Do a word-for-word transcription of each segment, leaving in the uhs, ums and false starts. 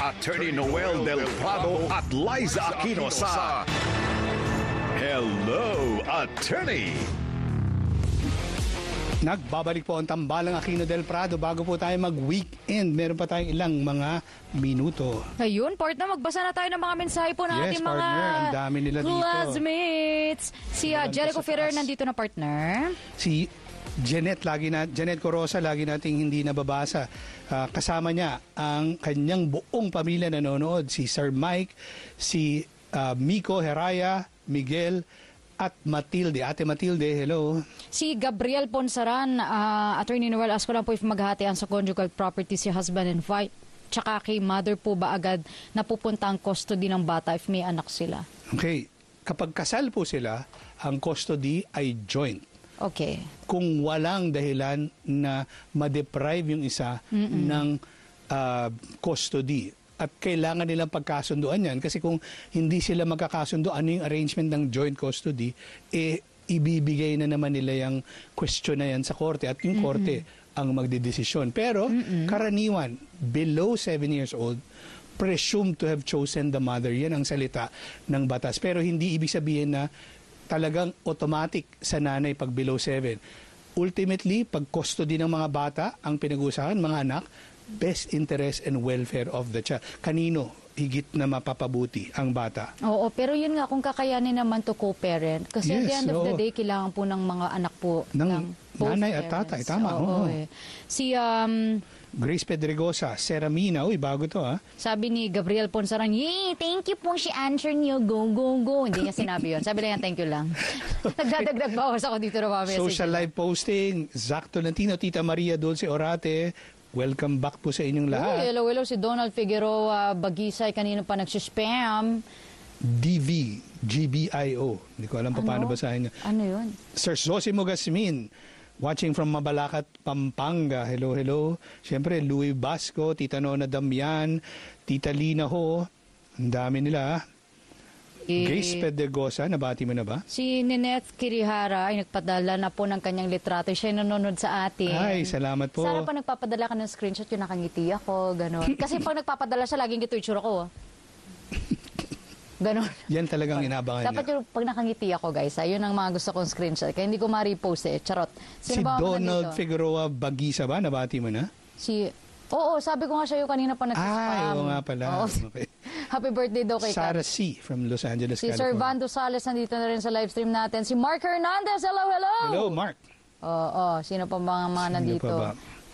Attorney Noel Del Prado at Liza Aquino sa Hello, Attorney! Nagbabalik po ang tambalang Aquino Del Prado. Bago po tayo mag-weekend, meron pa tayong ilang mga minuto. Ayun, partner, magbasa na tayo ng mga mensahe po ng Yes, ating mga partner, ang dami nila dito. classmates. Si uh, Jericho Ferrer nandito na, partner. Si Janet, lagi na, Janet Corosa, lagi nating hindi nababasa. Uh, kasama niya ang kanyang buong pamilya nanonood. Si Sir Mike, si uh, Miko Heraya, Miguel, at Matilde. Ate Matilde, hello. Si Gabriel Ponsaran, uh, Attorney Noel, ask ko lang po if maghahatian sa conjugal property si husband and wife. Tsaka kay mother po ba agad napupunta ang custody ng bata if may anak sila? Okay. Kapag kasal po sila, ang custody ay joint. Okay. Kung walang dahilan na ma-deprive yung isa Mm-mm. ng uh, custody. At kailangan nilang pagkasunduan yan. Kasi kung hindi sila magkakasundo, ano yung arrangement ng joint custody, eh, ibibigay na naman nila yung question na yan sa korte. At yung korte Mm-mm. ang magdidesisyon. Pero, Mm-mm. karaniwan, below seven years old, presumed to have chosen the mother. Yan ang salita ng batas. Pero hindi ibig sabihin na talagang automatic sa nanay pag below seven. Ultimately, pag custody ng mga bata, ang pinag-uusapan, mga anak, best interest and welfare of the child. Kanino higit na mapapabuti ang bata? Oo, pero yun nga, kung kakayanin naman to co-parent. Kasi Yes, at the end of oo. the day, kailangan po ng mga anak po Ng ng both nanay at parents. tatay, tama, Oo, oo. eh. Si, um, Grace Pedregosa, Seramina, uy, bago to ha. sabi ni Gabriel Ponsaran, yay, thank you po, she answered niyo, go, go, go. Hindi niya sinabi yun. Sabi lang yan, thank you lang. Nagdadagdag bawas ako dito na mga message. Social live posting, Zach Tolentino, Tita Maria Dulce Orate, welcome back po sa inyong Uy, lahat. hello, hello, si Donald Figueroa Bagisay, kanino pa nagsispam. D V, G B I O, hindi ko alam pa Ano? paano basahin niya. Ano yun? Sir Zosimo Gasmin, watching from Mabalacat, Pampanga. Hello, hello. Siyempre, Louis Basco, Tita Nona Damian, Tita Lina Ho. Ang dami nila. Eh, Grace Pedregosa, nabati mo na ba? Si Ninette Kirihara ay nagpadala na po ng kanyang litrato. Siya ay nanonood sa atin. Ay, salamat po. Sana pa nagpapadala ka ng screenshot yung nakangiti ako, gano'n. Kasi pag nagpapadala siya, laging gito itsura ko. Gano'n. Yan talagang inabangan Dapat niya. yung pag nakangiti ako, guys, ayun ang mga gusto kong screenshot. Kaya hindi ko ma-repost eh. Charot. Si Sino ba ako Donald nandito? Figueroa Bagisa ba? Nabati mo na? Si... Oo, sabi ko nga siya yung kanina pa nagsispam. Ay, oo nga pala. Oo. Okay. Happy birthday daw kay Sarah Kat. C. from Los Angeles, Si California. Sir Vando Sales nandito na rin sa live stream natin. Si Mark Hernandez, hello, hello! Hello, Mark. Oo, sino pa mga mga Sino nandito? pa ba?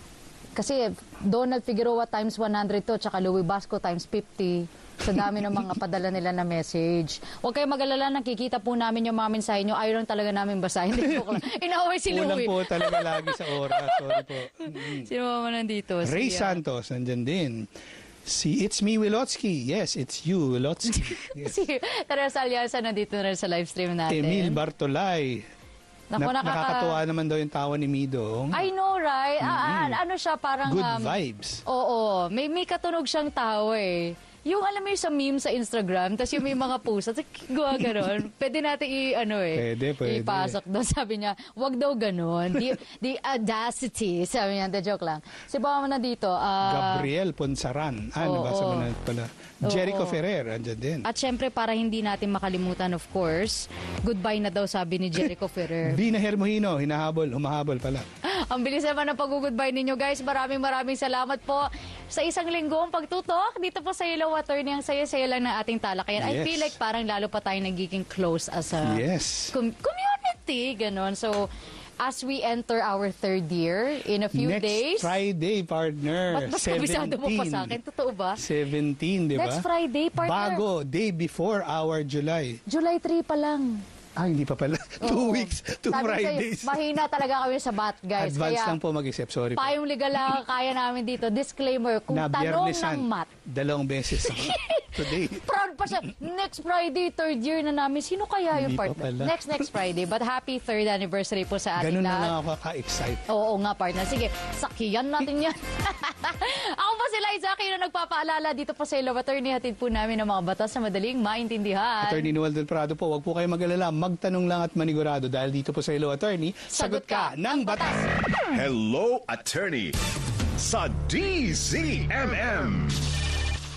Kasi Donald Figueroa times one hundred to, tsaka Louis Basco times fifty. Sa dami ng mga padala nila na message. Huwag kayo mag-alala, nakikita po namin yung mga mensahe nyo. Ayaw lang talaga namin basahin. Inaway si Kulang Louis. po talaga lagi sa oras. Sorry po. Mm. Sino pa nandito? Ray Si, uh, Santos, nandyan din. Si It's Me Wilotsky. Yes, it's you, Wilotsky. Yes. si Teresa Alianza nandito na rin sa live stream natin. Emil Bartolay. Naku, Na- nakaka- Nakakatuwa naman daw yung tawa ni Mido. I know, right? Ah, ah, ano siya, parang... Good um, vibes. Oo, may, may katunog siyang tao eh. Yung alam mo yung sa meme sa Instagram, tapos yung may mga posts, at gawa ganon. Pwede natin i, ano eh, Pwede, pwede. ipasok doon. Sabi niya, wag daw ganon. The, the audacity. Sabi niya, the joke lang. Si baka mo na dito. ah, Gabriel Ponsaran. Ah, oo, nabasa mo oo. na pala. Oo, Jericho oo. Ferrer, andyan din. At syempre, para hindi natin makalimutan, of course, goodbye na daw sabi ni Jericho Ferrer. Bina Hermohino, hinahabol, humahabol pala. Ang bilis naman ng pag-goodbye ninyo, guys. Maraming maraming salamat po sa isang linggong pagtutok dito po sa Hello Attorney. Ang saya-saya lang ng ating talakayan. I Yes. feel like parang lalo pa tayo nagiging close as a Yes. com- community. Ganon. So, as we enter our third year in a few Next days. Friday, partner. Ba't mas kabisado mo pa sa akin? Totoo ba? seventeen, di ba? Next Friday, partner. Bago, day before our July. July three pa lang. Ah, hindi pa pala. Two Oo. weeks, two Sabi ko sa'yo, Fridays. mahina talaga kami sa bat, guys. Advance Kaya, lang po mag-isip. Sorry po. payong legal lang kaya namin dito. Disclaimer, kung Na tanong biyernesan, ng mat, dalawang beses. Today. proud pa siya. Next Friday, third year na namin. Sino kaya yung Hindi pa partner? pala. Next, next Friday. But happy third anniversary po sa ating Ganun na lahat. lang ako ka-excite. Oo nga, partner. Sige, sakiyan natin yan. Ako po si Liza Aquino, nagpapaalala dito po sa Hello Attorney. Hatid po namin ang mga batas na madaling maintindihan. Attorney Noel Del Prado po, wag po kayo mag-alala. Magtanong lang at manigurado dahil dito po sa Hello Attorney, sagot ka ng batas. Hello, Attorney sa D Z M M.